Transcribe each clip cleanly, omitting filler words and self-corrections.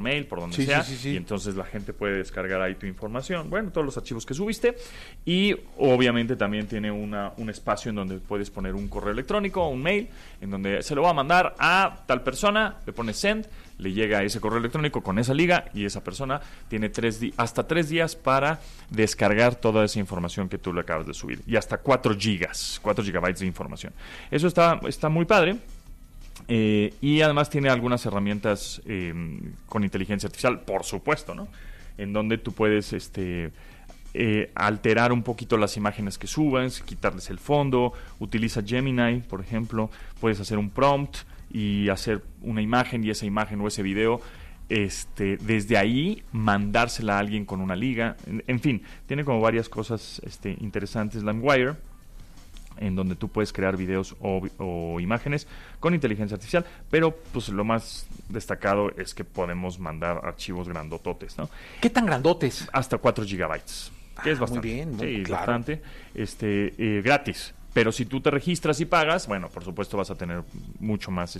mail, por donde sea, y entonces la gente puede descargar ahí tu información, bueno, todos los archivos que subiste, y obviamente también tiene un espacio en donde puedes poner un correo electrónico o un mail, en donde se lo va a mandar a tal persona, le pones send, le llega ese correo electrónico con esa liga y esa persona tiene hasta 3 días para descargar toda esa información que tú le acabas de subir, y hasta 4 gigabytes de información. Eso está muy padre. Y además tiene algunas herramientas con inteligencia artificial, por supuesto, ¿no? En donde tú puedes alterar un poquito las imágenes que subas, quitarles el fondo. Utiliza Gemini, por ejemplo. Puedes hacer un prompt y hacer una imagen, y esa imagen o ese video, desde ahí mandársela a alguien con una liga. En fin, tiene como varias cosas interesantes LimeWire, en donde tú puedes crear videos o imágenes con inteligencia artificial, pero pues lo más destacado es que podemos mandar archivos grandototes, ¿no? ¿Qué tan grandotes? Hasta 4 gigabytes, que es bastante. Muy bien, sí, claro. Bastante, gratis. Pero si tú te registras y pagas, bueno, por supuesto vas a tener mucho más,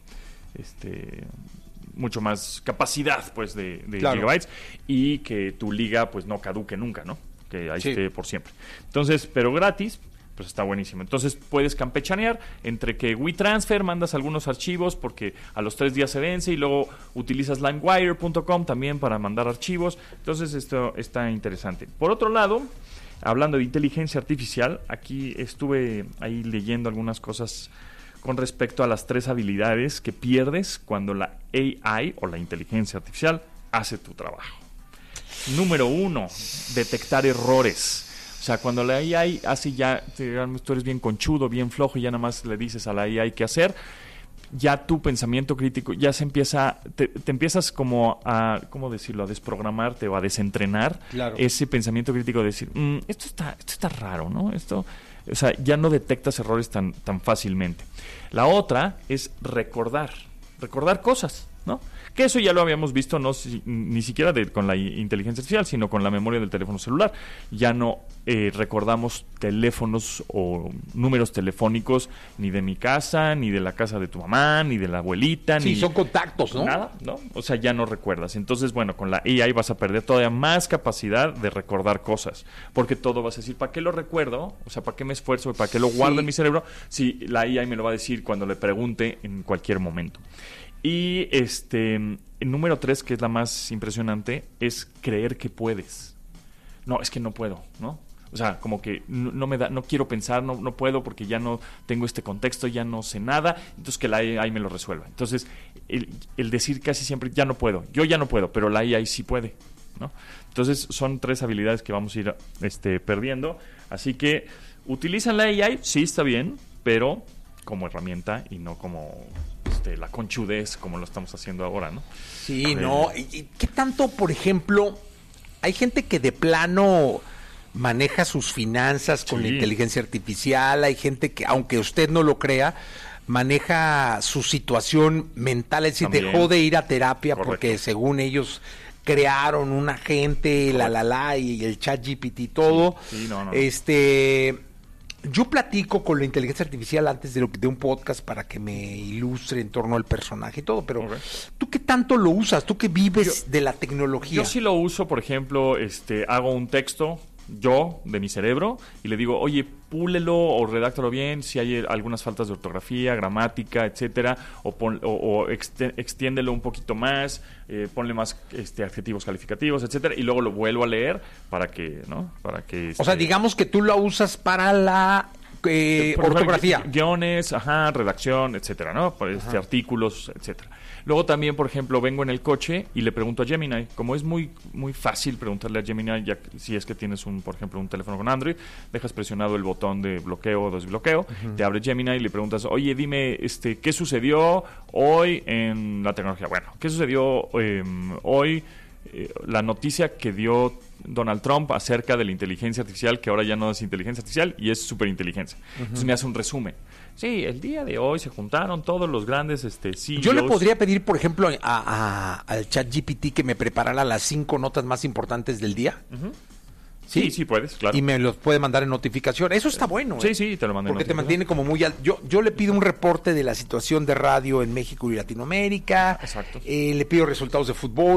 mucho más capacidad, pues, de claro, gigabytes, y que tu liga, pues, no caduque nunca, ¿no? Que ahí esté por siempre. Entonces, pero gratis, pues está buenísimo. Entonces puedes campechanear entre que WeTransfer mandas algunos archivos porque a los 3 días se vence, y luego utilizas LimeWire.com también para mandar archivos. Entonces esto está interesante. Por otro lado, hablando de inteligencia artificial, aquí estuve ahí leyendo algunas cosas con respecto a las 3 habilidades que pierdes cuando la AI o la inteligencia artificial hace tu trabajo. Número 1, detectar errores. O sea, cuando la AI hace tú eres bien conchudo, bien flojo, y ya nada más le dices a la AI qué hacer, ya tu pensamiento crítico ya se empieza, te empiezas como a, ¿cómo decirlo?, a desprogramarte o a desentrenar ese pensamiento crítico de decir, esto está raro, ¿no? O sea, ya no detectas errores tan fácilmente. La otra es recordar cosas, ¿no? Que eso ya lo habíamos visto, ni siquiera con la inteligencia artificial, sino con la memoria del teléfono celular. Ya no recordamos teléfonos o números telefónicos ni de mi casa, ni de la casa de tu mamá, ni de la abuelita. Sí, son contactos, ¿no? Nada, ¿no? O sea, ya no recuerdas. Entonces, bueno, con la AI vas a perder todavía más capacidad de recordar cosas, porque todo vas a decir, ¿para qué lo recuerdo? O sea, ¿para qué me esfuerzo? ¿Para qué lo guardo en mi cerebro? Si la AI me lo va a decir cuando le pregunte en cualquier momento. Y el número 3, que es la más impresionante, es creer que puedes. No, es que no puedo, ¿no? O sea, como que no quiero pensar, no puedo porque ya no tengo este contexto, ya no sé nada, entonces que la AI me lo resuelva. Entonces, el decir casi siempre, ya no puedo, yo ya no puedo, pero la AI sí puede, ¿no? Entonces, son 3 habilidades que vamos a ir perdiendo. Así que, ¿utilizan la AI? Sí, está bien, pero como herramienta y no como la conchudez como lo estamos haciendo ahora, ¿no? Sí, no. ¿Qué tanto, por ejemplo, hay gente que de plano maneja sus finanzas con la inteligencia artificial? Hay gente que, aunque usted no lo crea, maneja su situación mental, es decir, también dejó de ir a terapia. Correcto. Porque según ellos crearon un agente, y el ChatGPT y todo. Sí, no. Yo platico con la inteligencia artificial antes de un podcast para que me ilustre en torno al personaje y todo, pero ¿tú qué tanto lo usas? ¿Tú que vives de la tecnología? Yo sí lo uso, por ejemplo, hago un texto de mi cerebro y le digo, oye, púlelo o redáctalo bien si hay algunas faltas de ortografía, gramática, etcétera, o extiéndelo un poquito más, ponle más adjetivos calificativos, etcétera, y luego lo vuelvo a leer para que, ¿no? O sea, digamos que tú lo usas para la ortografía, guiones, redacción, etcétera, ¿no? Artículos, etcétera. Luego también, por ejemplo, vengo en el coche y le pregunto a Gemini, como es muy muy fácil preguntarle a Gemini, ya si es que tienes por ejemplo, un teléfono con Android, dejas presionado el botón de bloqueo o desbloqueo, te abre Gemini y le preguntas, oye, dime, ¿qué sucedió hoy en la tecnología? Bueno, ¿qué sucedió hoy? La noticia que dio Donald Trump acerca de la inteligencia artificial, que ahora ya no es inteligencia artificial y es superinteligencia. Entonces me hace un resumen. Sí, el día de hoy se juntaron todos los grandes CEOs. Yo le podría pedir, por ejemplo, al ChatGPT que me preparara las 5 notas más importantes del día. Sí, puedes, claro. Y me los puede mandar en notificación. Eso está bueno. Sí, te lo mando. Porque te mantiene como muy alto. Yo le pido un reporte de la situación de radio en México y Latinoamérica. Exacto. Le pido resultados de fútbol.